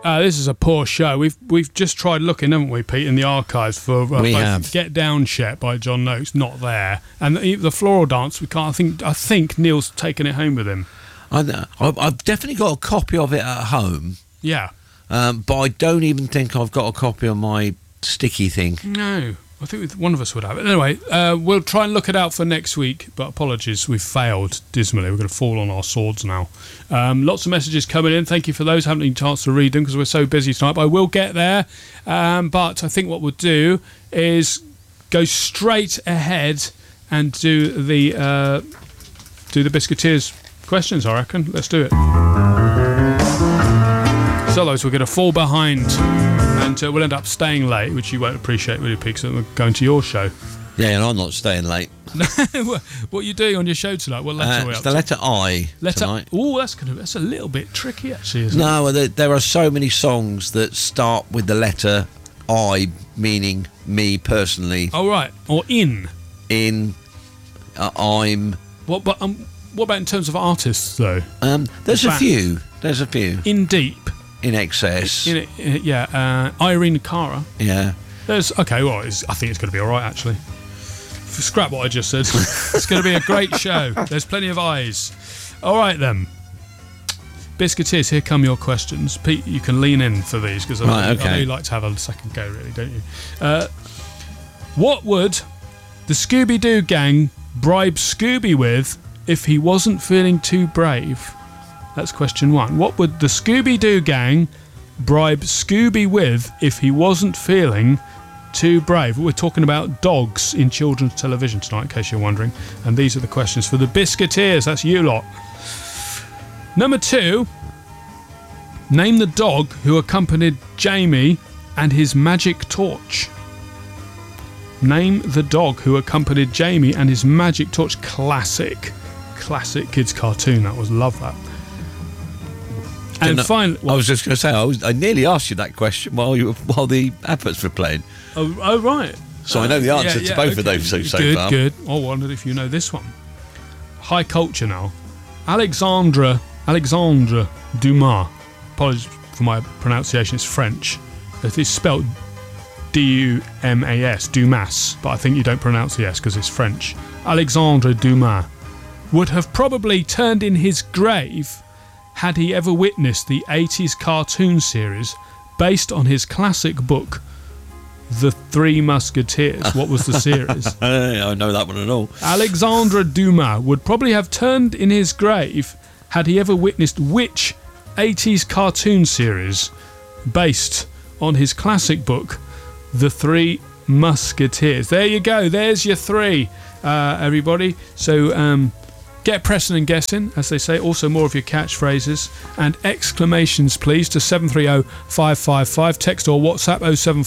This is a poor show. We've just tried looking, haven't we, Pete, in the archives for we have. Get Down Shet by John Noakes. Not there, and the Floral Dance. We can't. I think Neil's taken it home with him. I've definitely got a copy of it at home. Yeah, but I don't even think I've got a copy on my sticky thing. No. I think one of us would have it. Anyway, we'll try and look it out for next week, but apologies, we've failed dismally. We're going to fall on our swords now. Lots of messages coming in. Thank you for those. I haven't had a chance to read them because we're so busy tonight, but I will get there. But I think what we'll do is go straight ahead and do the Biscuiteers questions, I reckon. Let's do it. Otherwise, we're going to fall behind and we'll end up staying late, which you won't appreciate, will you, Pete? So we're going to your show. Yeah, and I'm not staying late. What are you doing on your show tonight? What letter are we up to? The letter I tonight. Oh, that's a little bit tricky, actually, isn't it? No, there are so many songs that start with the letter I, meaning me personally. Oh, right. Or in. I'm. What about in terms of artists, though? There's a few. In Deep. In Excess. Irene Cara. Yeah. I think it's going to be all right, actually. Scrap what I just said. It's going to be a great show. There's plenty of eyes. All right, then. Biscuiteers, here come your questions. Pete, you can lean in for these because I know you like to have a second go, really, don't you? What would the Scooby-Doo gang bribe Scooby with if he wasn't feeling too brave? That's question one. What would the Scooby-Doo gang bribe Scooby with if he wasn't feeling too brave? We're talking about dogs in children's television tonight, in case you're wondering. And these are the questions for the Biscuiteers. That's you lot. Number 2. Name the dog who accompanied Jamie and his magic torch. Name the dog who accompanied Jamie and his magic torch. Classic kids cartoon. That was, love that. And finally, I was just going to say, I nearly asked you that question while the adverts were playing. Oh right. So I know the answer to both of those so far. Good. I wondered if you know this one. High culture now. Alexandre Dumas. Apologies for my pronunciation. It's French. It is spelled D-U-M-A-S, Dumas, but I think you don't pronounce the S because it's French. Alexandre Dumas would have probably turned in his grave had he ever witnessed the 80s cartoon series based on his classic book, The Three Musketeers. What was the series? I don't know that one at all. Alexandre Dumas would probably have turned in his grave had he ever witnessed which 80s cartoon series based on his classic book, The Three Musketeers. There you go. There's your three, everybody. So, get pressing and guessing, as they say. Also, more of your catchphrases and exclamations, please, to 730 555. Text or WhatsApp 074